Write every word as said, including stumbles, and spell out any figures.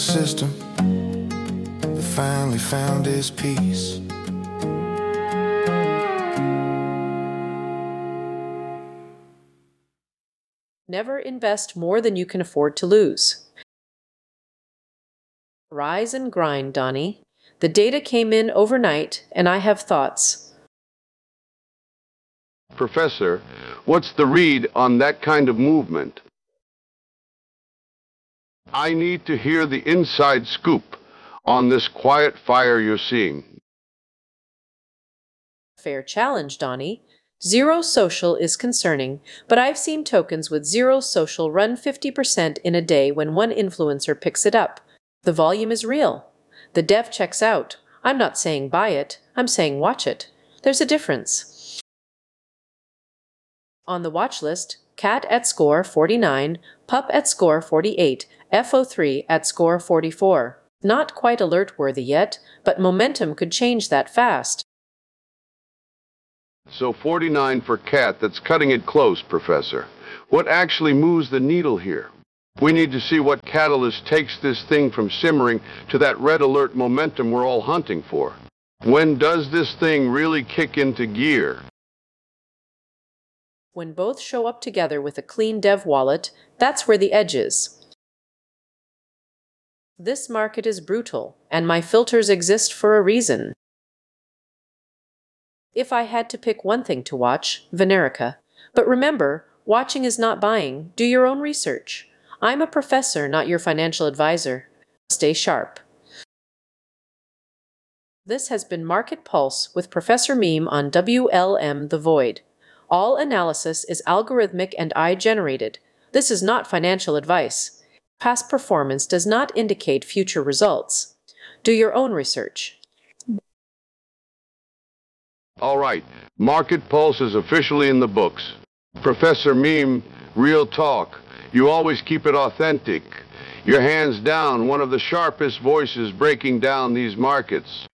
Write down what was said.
system that finally found its peace. Never invest more than you can afford to lose. Rise and grind, Donnie. The data came in overnight, and I have thoughts. Professor, what's the read on that kind of movement? I need to hear the inside scoop on this quiet fire you're seeing. Fair challenge, Donnie. Zero Social is concerning, but I've seen tokens with Zero Social run fifty percent in a day when one influencer picks it up. The volume is real. The dev checks out. I'm not saying buy it, I'm saying watch it. There's a difference. On the watch list, Cat at score forty-nine, Pup at score forty-eight, F O three at score forty-four. Not quite alert-worthy yet, but momentum could change that fast. So forty-nine for Cat, that's cutting it close, Professor. What actually moves the needle here? We need to see what catalyst takes this thing from simmering to that red alert momentum we're all hunting for. When does this thing really kick into gear? When both show up together with a clean dev wallet, that's where the edge is. This market is brutal, and my filters exist for a reason. If I had to pick one thing to watch, Venerica. But remember, watching is not buying. Do your own research. I'm a professor, not your financial advisor. Stay sharp. This has been Market Pulse with Professor Meme on W L M The Void. All analysis is algorithmic and I generated. This is not financial advice. Past performance does not indicate future results. Do your own research. All right, Market Pulse is officially in the books. Professor Meme, real talk. You always keep it authentic. You're hands down one of the sharpest voices breaking down these markets.